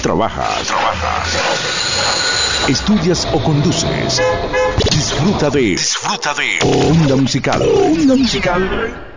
trabajas, estudias o conduces. Disfruta de Onda Musical. Onda Musical.